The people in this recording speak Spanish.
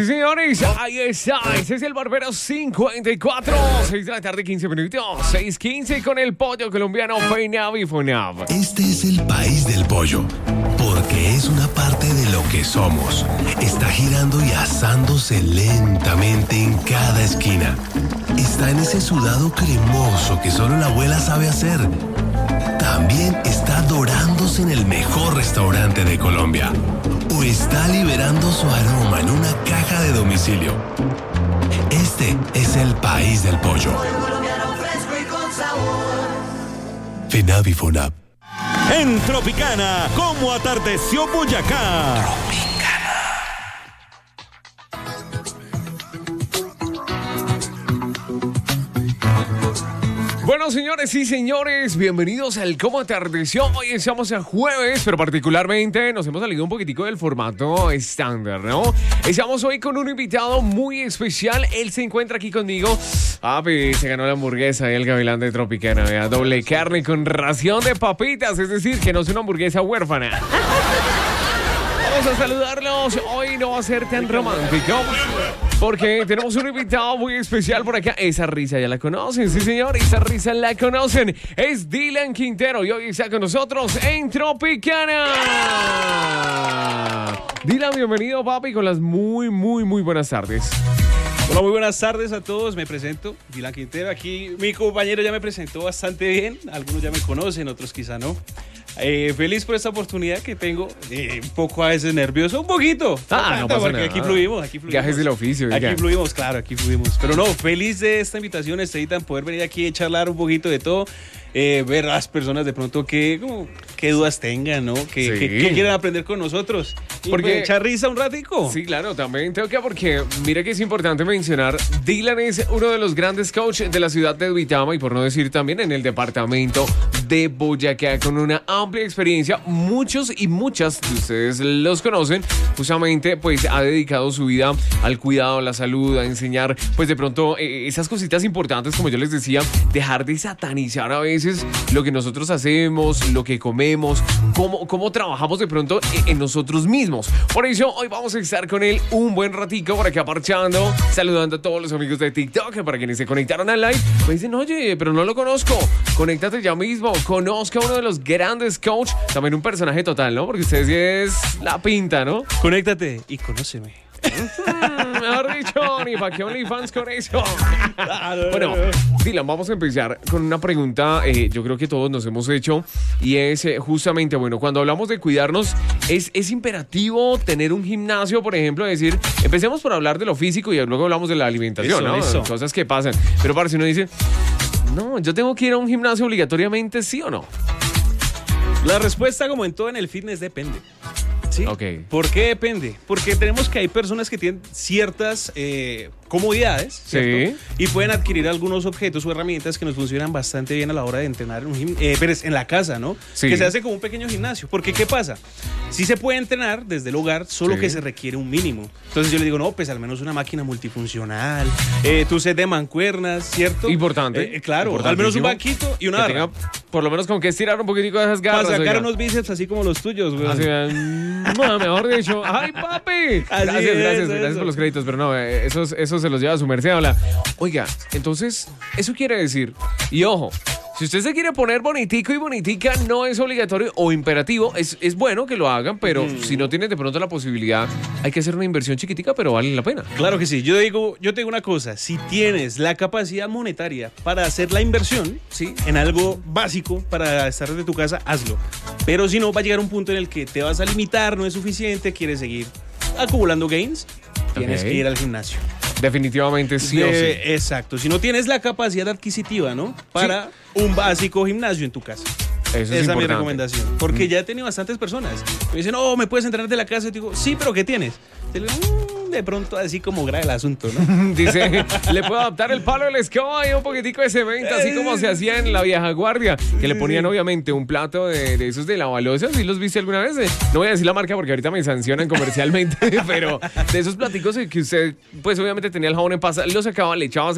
señores, ahí está. Ese es el Barbero 54. 6 de la tarde, 15 minutos. 6:15 con el pollo colombiano FENAV y FONAV. Este es el país del pollo, porque es una parte de lo que somos. Está girando y asándose lentamente en cada esquina. Está en ese sudado cremoso que solo la abuela sabe hacer. También está dorándose en el mejor restaurante de Colombia. O está liberando su aroma en una caja de domicilio. Este es el país del pollo. FENAV y FONAV. En Tropicana, ¿cómo atardeció Boyacá? Bueno, señores y señores, bienvenidos al Cómo Atardeció. Hoy estamos a jueves, pero particularmente nos hemos salido un poquitico del formato estándar, ¿no? Estamos hoy con un invitado muy especial. Él se encuentra aquí conmigo. Papi, se ganó la hamburguesa y el gavilán de Tropicana, vea, doble carne con ración de papitas, es decir, que no es una hamburguesa huérfana. Vamos a saludarlos. Hoy no va a ser tan romántico porque tenemos un invitado muy especial por acá. Esa risa ya la conocen, sí señor, esa risa la conocen. Es Dylan Quintero y hoy está con nosotros en Tropicana. Dylan, bienvenido, papi, con las muy buenas tardes. Hola, muy buenas tardes a todos. Me presento, Dylan Quintero. Aquí mi compañero ya me presentó bastante bien. Algunos ya me conocen, otros quizá no. Feliz por esta oportunidad que tengo. Un poco a veces nervioso, un poquito. No pasa porque nada. aquí fluimos. Gajes del oficio. Aquí fluimos, claro, aquí fluimos. Pero no, feliz de esta invitación, Esteitan, poder venir aquí a charlar un poquito de todo. Ver a las personas de pronto qué dudas tengan, ¿no? Que quieran aprender con nosotros. Porque echar risa un ratico. Sí, claro, también tengo que, porque mira que es importante mencionar, Dylan es uno de los grandes coaches de la ciudad de Duitama y por no decir también en el departamento de Boyacá, con una amplia experiencia. Muchos y muchas de ustedes los conocen. Justamente pues ha dedicado su vida al cuidado, a la salud, a enseñar pues de pronto esas cositas importantes, como yo les decía, dejar de satanizar a veces lo que nosotros hacemos, lo que comemos, cómo trabajamos de pronto en nosotros mismos. Por eso hoy vamos a estar con él un buen ratico por acá parchando, saludando a todos los amigos de TikTok, para quienes se conectaron al live, pues dicen, oye, pero no lo conozco, conéctate ya mismo, conozca a uno de los grandes coach, también un personaje total, ¿no? Porque usted sí es la pinta, ¿no? Conéctate y conóceme. Mejor dicho, ni pa' qué OnlyFans con eso. Bueno, Dylan, vamos a empezar con una pregunta, yo creo que todos nos hemos hecho, y es justamente, bueno, cuando hablamos de cuidarnos, ¿es imperativo tener un gimnasio, por ejemplo? Es decir, empecemos por hablar de lo físico y luego hablamos de la alimentación, ¿no? Eso. Cosas que pasan. Pero para si uno dice, no, yo tengo que ir a un gimnasio obligatoriamente, ¿sí o no? La respuesta, como en todo en el fitness, depende. ¿Sí? Okay. ¿Por qué depende? Porque tenemos que hay personas que tienen ciertas comodidades, ¿cierto? Sí. Y pueden adquirir algunos objetos o herramientas que nos funcionan bastante bien a la hora de entrenar en la casa, ¿no? Sí. Que se hace como un pequeño gimnasio. Porque ¿qué pasa? Sí se puede entrenar desde el hogar, solo Sí. que se requiere un mínimo. Entonces yo le digo, no, pues al menos una máquina multifuncional, tu set de mancuernas, ¿cierto? Importante. Claro, al menos un banquito y una que barra. tenga por lo menos con que estirar un poquitico de esas garras. Para sacar oiga. unos bíceps así como los tuyos, güey. Así, mejor dicho. ¡Ay, papi! Así Gracias es, por los créditos, pero no, eso se los lleva a su merced. Hola. Oiga, entonces, eso quiere decir, y ojo, si usted se quiere poner bonitico y bonitica, no es obligatorio o imperativo, es bueno que lo hagan, pero si no tienen de pronto la posibilidad, hay que hacer una inversión chiquitica, pero vale la pena. Claro que sí. Yo te digo una cosa, si tienes la capacidad monetaria para hacer la inversión, ¿sí? En algo básico para estar desde tu casa, hazlo. Pero si no, va a llegar un punto en el que te vas a limitar, no es suficiente, quieres seguir acumulando gains, tienes que ir al gimnasio. Definitivamente sí o sí. Exacto. Si no tienes la capacidad adquisitiva, ¿no? Para un básico gimnasio en tu casa. Eso Esa es es mi importante. recomendación. Porque ya he tenido bastantes personas. Me dicen, oh, ¿me puedes entrenar de la casa? Y digo, sí, pero ¿qué tienes? Y le digo, de pronto así como grave el asunto, ¿no? Dice, le puedo adaptar el palo de la escoba y un poquitico de cemento, así como se hacía en la vieja guardia, que le ponían obviamente un plato de esos de lavalosas. ¿Sí los viste alguna vez? No voy a decir la marca porque ahorita me sancionan comercialmente, pero de esos platicos que usted, pues obviamente tenía el jabón en pasta, lo sacaba, le echaba